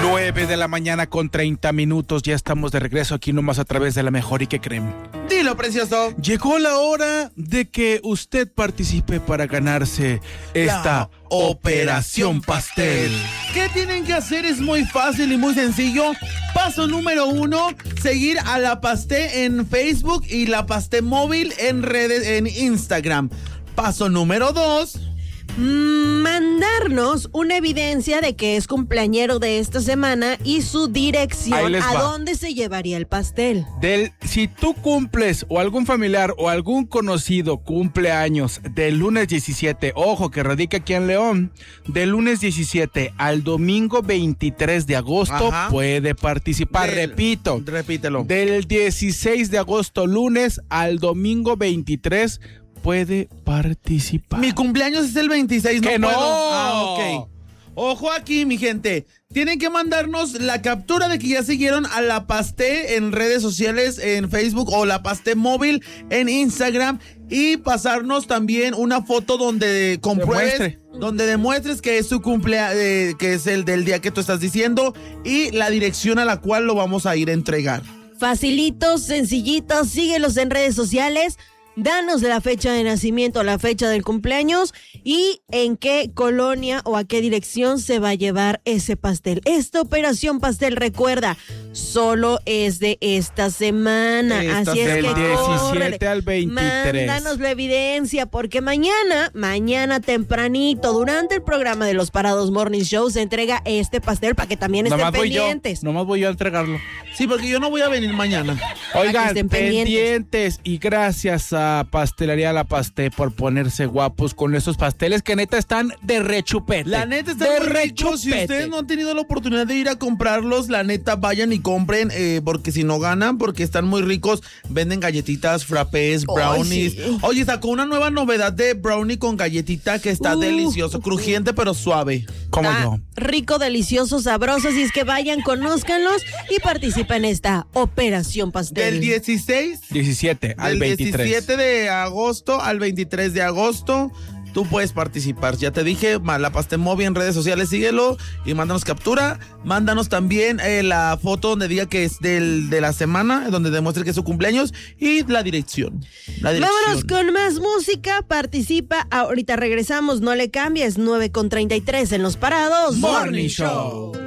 9 de la mañana con 30 minutos. Ya estamos de regreso aquí nomás a través de La Mejor. ¿Y qué creen? Dilo, precioso. Llegó la hora de que usted participe para ganarse esta Operación Pastel. ¿Qué tienen que hacer? Es muy fácil y muy sencillo. Paso número 1, seguir a La Pasté en Facebook y La Pasté Móvil en redes, en Instagram. Paso número 2. Mandarnos una evidencia de que es cumpleañero de esta semana y su dirección a dónde se llevaría el pastel. Si tú cumples o algún familiar o algún conocido cumple años del lunes 17, ojo que radica aquí en León, del lunes 17 al domingo 23 de agosto, puede participar. Repítelo. Del 16 de agosto lunes al domingo 23 puede participar. Mi cumpleaños es el 26, ¡Que no! Ok. Ojo aquí, mi gente. Tienen que mandarnos la captura de que ya siguieron a La Pasté en redes sociales, en Facebook, o La Pasté Móvil en Instagram, y pasarnos también una foto donde compruebes, donde demuestres que es su cumpleaños, que es el del día que tú estás diciendo, y la dirección a la cual lo vamos a ir a entregar. Facilitos, sencillitos, síguelos en redes sociales. Danos la fecha de nacimiento, la fecha del cumpleaños y en qué colonia o a qué dirección se va a llevar ese pastel. Esta Operación Pastel, recuerda, solo es de esta semana. Así es que del 17 al 23. Mándanos la evidencia porque mañana tempranito, durante el programa de los Parados Morning Show, se entrega este pastel para que también estén pendientes. Nomás voy yo a entregarlo. Sí, porque yo no voy a venir mañana. Oigan, pendientes y gracias a Pastelería La Pasté por ponerse guapos con esos pasteles que neta están de rechupete. La neta están de rechupete. Si ustedes no han tenido la oportunidad de ir a comprarlos, la neta vayan y compren, porque si no ganan, porque están muy ricos. Venden galletitas, frappés, brownies. Sí. Oye, sacó una nueva novedad de brownie con galletita que está delicioso, crujiente pero suave. Como yo. Rico, delicioso, sabroso. Así es que vayan, conózcanlos y participen en esta Operación Pastel. Del 17 al 23. 17 de agosto al 23 de agosto. Tú puedes participar. Ya te dije, La Pasté Móvil en redes sociales, síguelo y mándanos captura. Mándanos también la foto donde diga que es de la semana, donde demuestre que es su cumpleaños, y la dirección. Vámonos con más música. Participa. Ahorita regresamos. No le cambies. 9:33 en Los Parados Morning Show.